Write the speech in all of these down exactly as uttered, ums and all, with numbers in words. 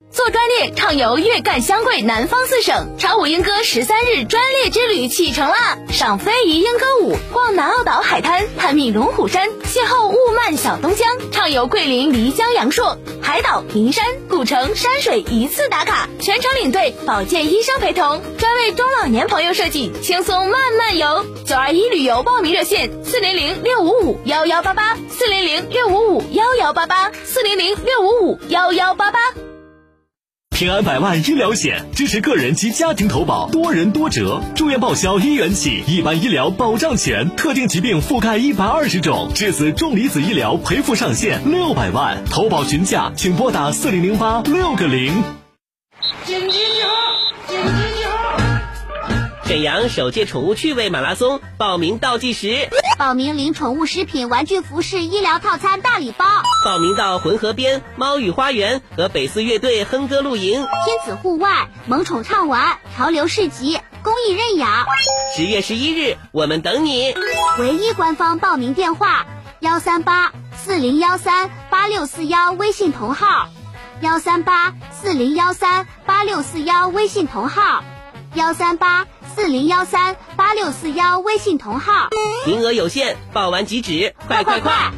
做专列畅游粤赣湘桂南方四省，长舞莺歌十三日专列之旅启程啦！赏非遗莺歌舞，逛南澳岛海滩，探秘龙虎山，邂逅雾漫小东江，畅游桂林漓江阳朔，海岛、名山、古城、山水一次打卡，全程领队，保健医生陪同，专为中老年朋友设计，轻松慢慢游。九二一旅游报名热线：四零零六五五幺幺八八，四零零六五五幺幺八八，四零零六五五幺幺八八。 平安百万医疗险支持个人及家庭投保，多人多折，住院报销一元起，一般医疗保障全，特定疾病覆盖一百二十种，致死重离子医疗赔付上限六百万，投保询价请拨打四零零八六个零。 姐姐你好，姐姐你好。 沈阳首届宠物趣味马拉松报名倒计时， 报名领宠物食品、玩具、服饰、医疗套餐大礼包。 报名到浑河边猫语花园和北四乐队哼歌露营， 亲子户外、萌宠畅玩、潮流市集、公益认养。 十月十一日，我们等你。 唯一官方报名电话：幺三八四零幺三八六四幺，微信同号；幺三八四零幺三八六四幺，微信同号；幺三八四零幺三八六四幺，微信同号。 名额有限，报完即止，快快快！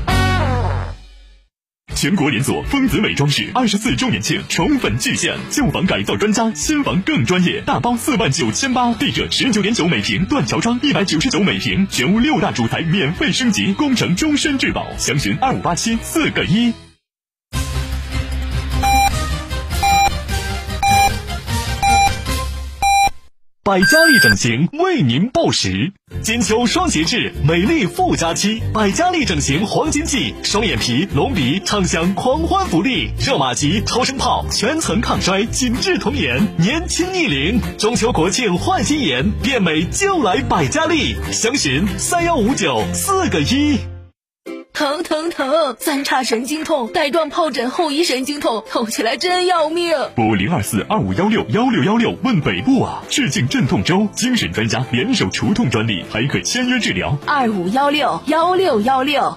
全国连锁丰子美装饰二十四周年庆宠粉巨献，旧房改造专家，新房更专业，大包四万九千八，地热十九点九每平，断桥窗一百九十九每平，全屋六大主材免费升级，工程终身质保，详询二五八七四个一。 百家丽整形为您报时，金秋双节制，美丽富佳期，百家丽整形黄金季，双眼皮、隆鼻畅享狂欢福利，热玛吉、超声炮全层抗衰，紧致童颜，年轻逆龄。中秋国庆换新颜，变美就来百家丽，详询三幺五九四个一。 疼疼疼！三叉神经痛，带状疱疹后遗神经痛，痛起来真要命。 拨零二四二五幺六幺六幺六问北部啊！致敬镇痛周，精神专家联手除痛专利，还可签约治疗。 二五幺六幺六幺六。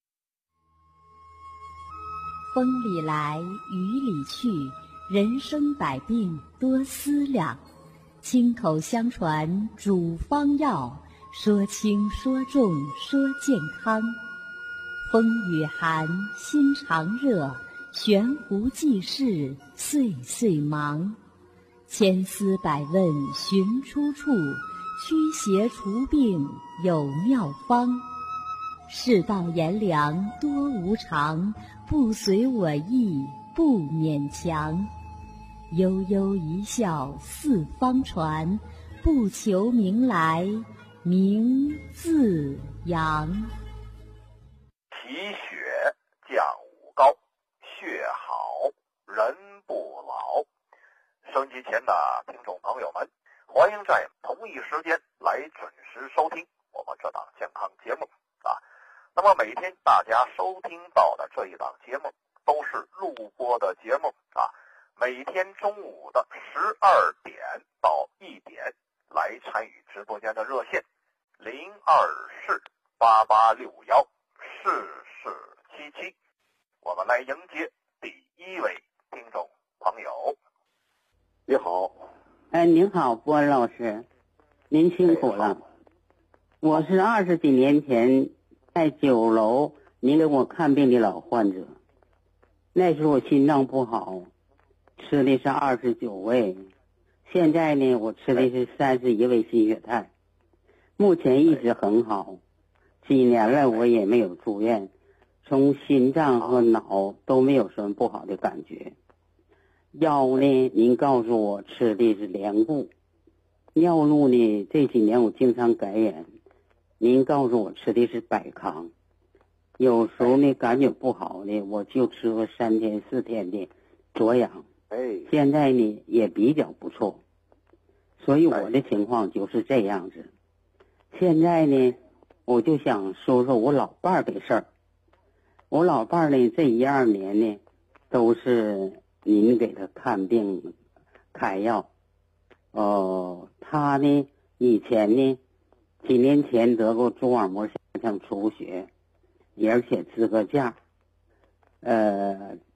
风里来，雨里去，人生百病多思量。亲口相传主方药，说轻说重说健康。风雨寒，心常热，悬壶济世，岁岁忙。千思百问寻出处，驱邪除病有妙方。世道炎凉多无常，不随我意不勉强。悠悠一笑四方传，不求名来名自扬。 提血降五高，血好人不老。收音机前的听众朋友们，欢迎在同一时间来准时收听我们这档健康节目啊。那么每天大家收听到的这一档节目都是录播的节目啊，每天中午的十二点到一点来参与直播间的热线零二四八八六幺四四七七，我们来迎接第一位听众朋友。你好。 哎，您好，波恩老师，您辛苦了。我是二十几年前在九楼您给我看病的老患者，那时候我心脏不好，吃的是二十九味，现在呢我吃的是三十一味心血肽，目前一直很好，几年了我也没有住院，从心脏和脑都没有什么不好的感觉。药呢，您告诉我吃的是莲固，尿路呢这几年我经常改眼，您告诉我吃的是百康，有时候呢感觉不好呢我就吃个三天四天的左氧，现在呢也比较不错，所以我的情况就是这样子。现在呢我就想说说我老伴儿的事儿。我老伴儿呢这一二年呢都是您给他看病开药，呃，他呢以前呢几年前得过蛛网膜下腔出血，而且支个架，呃，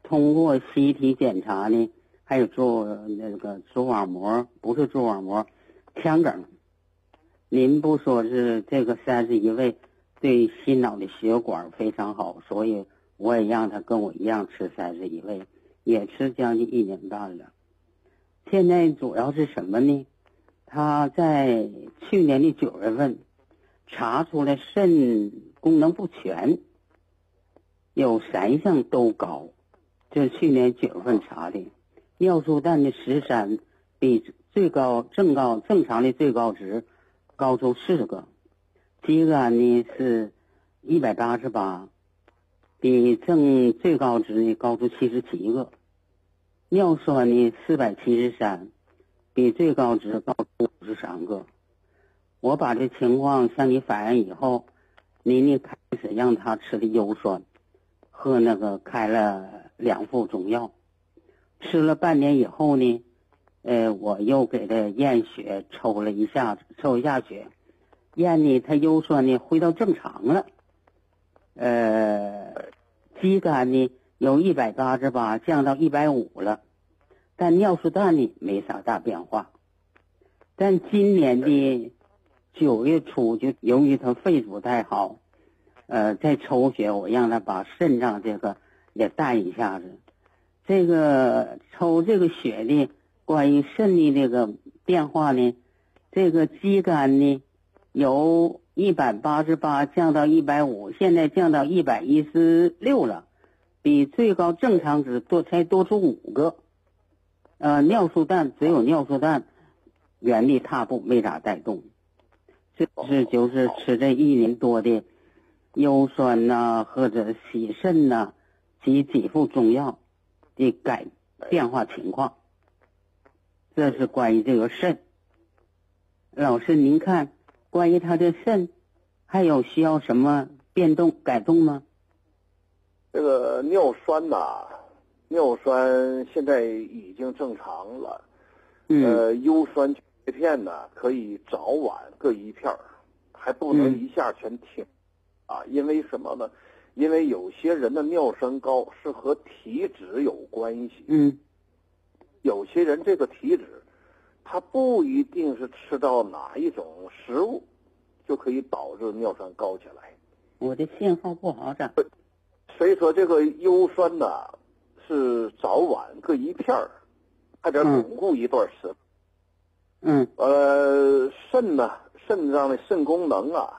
通过 C T 检查呢，还有做那个蛛网膜，不是蛛网膜，腔梗。您不说是这个三十一味对心脑的血管非常好，所以我也让他跟我一样吃三十一味，也吃将近一年半了。现在主要是什么呢？他在去年的九月份查出来肾功能不全，有三项都高，这是去年九月份查的。尿素氮的十三比最高正高正常的最高值高出四个，肌酐呢是一百八十八，比正最高值呢高出七十七个，尿酸呢四百七十三，比最高值高出五十三个。我把这情况向你反映以后，您呢开始让他吃的优酸，喝那个开了两副中药，吃了半年以后呢，呃，我又给他验血，抽了一下，抽一下血，验呢，他优酸呢回到正常了，呃，肌酐呢由一百八十八降到一百五了，但尿素氮呢没啥大变化。但今年的九月初，就由于他肺不太好，呃，在抽血，我让他把肾脏这个也带一下子。这个抽这个血的关于肾的这个变化呢，这个肌酐呢由一百八十八降到一百五，现在降到一百一十六了，比最高正常值多才多出五个。呃，尿素氮只有尿素氮原地踏步，没咋带动。这是就是吃这一年多的优酸呐、啊，或者洗肾呐、啊，及几副中药的改变化情况。这是关于这个肾。老师，您看关于他的肾还有需要什么变动改动吗？ 这个尿酸呐、啊，尿酸现在已经正常了。嗯。呃，优酸切片呢，可以早晚各一片儿，还不能一下全停、嗯、啊！因为什么呢？因为有些人的尿酸高是和体脂有关系。 嗯。 有些人这个体脂，他不一定是吃到哪一种食物就可以导致尿酸高起来。 我的信号不好长。 所以说这个优酸呢是早晚各一片儿，还得巩固一段时间。 嗯。 呃，肾呢，肾脏的肾功能啊，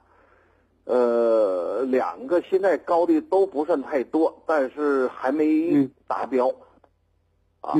呃，两个现在高的都不算太多，但是还没达标。